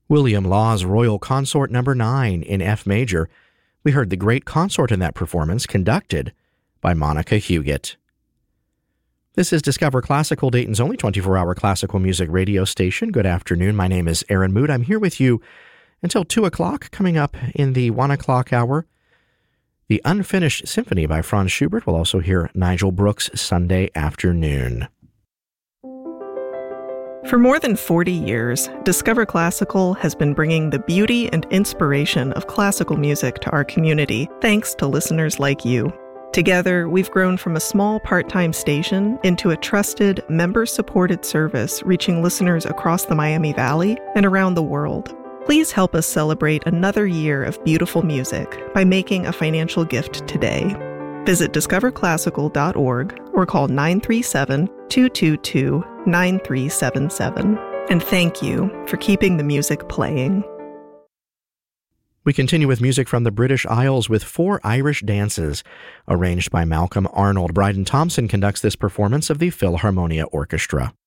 William Law's Royal Consort No. 9 in F major. We heard the great consort in that performance, conducted by Monica Huguet. This is Discover Classical, Dayton's only 24-hour classical music radio station. Good afternoon. My name is Aaron Mood. I'm here with you until 2 o'clock. Coming up in the 1 o'clock hour, the Unfinished Symphony by Franz Schubert. We'll also hear Nigel Brooks' Sunday Afternoon. For more than 40 years, Discover Classical has been bringing the beauty and inspiration of classical music to our community, thanks to listeners like you. Together, we've grown from a small part-time station into a trusted, member-supported service reaching listeners across the Miami Valley and around the world. Please help us celebrate another year of beautiful music by making a financial gift today. Visit discoverclassical.org or call 937-222-9377. And thank you for keeping the music playing. We continue with music from the British Isles with 4 Irish dances, arranged by Malcolm Arnold. Bryden Thompson conducts this performance of the Philharmonia Orchestra.